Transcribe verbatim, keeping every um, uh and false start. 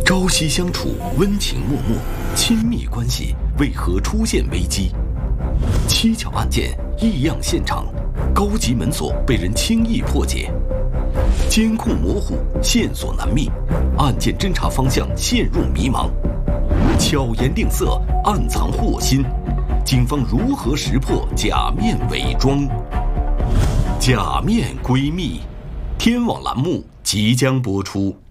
朝夕相处，温情脉脉，亲密关系为何出现危机？蹊跷案件，异样现场，高级门锁被人轻易破解，监控模糊，线索难觅，案件侦查方向陷入迷茫。巧言令色，暗藏祸心，警方如何识破假面伪装？假面闺蜜，天网栏目即将播出。